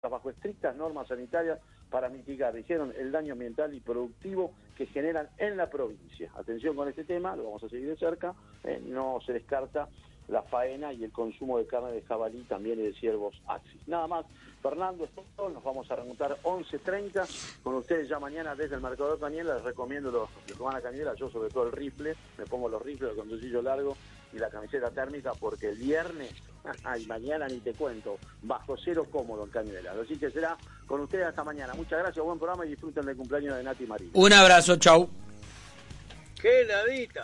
bajo estrictas normas sanitarias para mitigar, dijeron, el daño ambiental y productivo que generan en la provincia. Atención con este tema, lo vamos a seguir de cerca, no se descarta la faena y el consumo de carne de jabalí también y de ciervos axis. Nada más, Fernando, es todo, nos vamos a remontar 11:30 con ustedes ya mañana desde el Marcador Cañuelas. Les recomiendo los que van a Cañuelas, yo sobre todo el rifle, me pongo los rifles, el conducillo largo y la camiseta térmica porque el viernes y mañana ni te cuento, bajo cero cómodo en Cañuelas. Así que será con ustedes hasta mañana. Muchas gracias, buen programa y disfruten del cumpleaños de Nati Marín. Un abrazo, chau. ¡Qué heladita!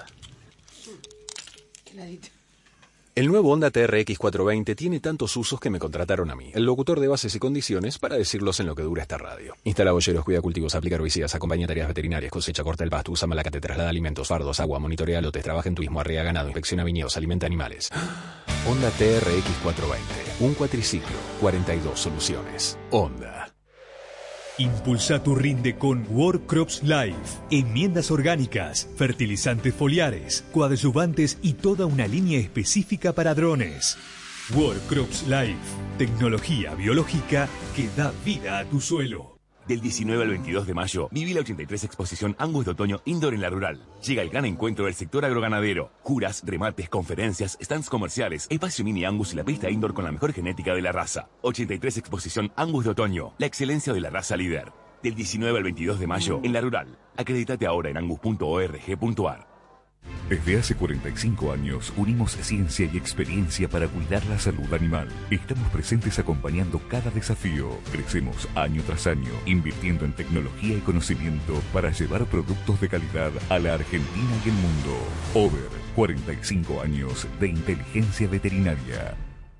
El nuevo Honda TRX 420 tiene tantos usos que me contrataron a mí, el locutor de bases y condiciones, para decirlos en lo que dura esta radio. Instala boyeros, cuida cultivos, aplica herbicidas, acompaña tareas veterinarias, cosecha, corta el pasto, usa malacate, traslada alimentos, fardos, agua, monitorea lotes, trabaja en turismo, arrea ganado, inspecciona viñedos, alimenta animales. Honda TRX 420, un cuatriciclo, 42 soluciones. Honda. Impulsa tu rinde con World Crops Life. Enmiendas orgánicas, fertilizantes foliares, coadyuvantes y toda una línea específica para drones. World Crops Life. Tecnología biológica que da vida a tu suelo. Del 19 al 22 de mayo, viví la 83 Exposición Angus de Otoño Indoor en La Rural. Llega el gran encuentro del sector agroganadero. Curas, remates, conferencias, stands comerciales, espacio mini Angus y la pista indoor con la mejor genética de la raza. 83 Exposición Angus de Otoño, la excelencia de la raza líder. Del 19 al 22 de mayo, en La Rural. Acredítate ahora en angus.org.ar. Desde hace 45 años unimos ciencia y experiencia para cuidar la salud animal. Estamos presentes acompañando cada desafío. Crecemos año tras año, invirtiendo en tecnología y conocimiento para llevar productos de calidad a la Argentina y el mundo. Over, 45 años de inteligencia veterinaria.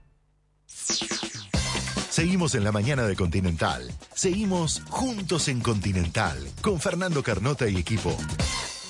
Seguimos en la mañana de Continental. Seguimos juntos en Continental con Fernando Carnota y equipo.